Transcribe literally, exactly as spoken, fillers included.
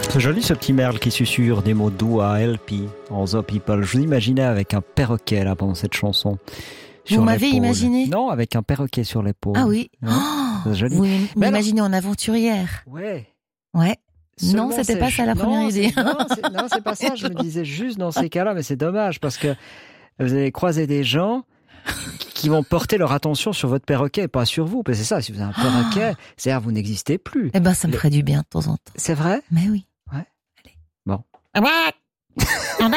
C'est joli ce petit merle qui susurre des mots doux à Helpy en The People. Je vous imaginais avec un perroquet là pendant cette chanson. Vous m'avez imaginé ? Non, avec un perroquet sur l'épaule. Ah oui. Ouais, Oh, c'est joli. Vous Mais m'imaginez en aventurière. Ouais. Ouais. Seulement non, c'était c'est... pas ça la première non, idée. C'est... Non, c'est... non, c'est pas ça. Je me disais juste dans ces cas-là, mais c'est dommage parce que vous allez croiser des gens qui vont porter leur attention sur votre perroquet, pas sur vous. Parce que c'est ça, si vous avez un perroquet, oh. c'est-à-dire vous n'existez plus. Eh ben, ça me Les... ferait du bien de temps en temps. C'est vrai ? Mais oui. Ouais. Allez. Bon. Ah ouais.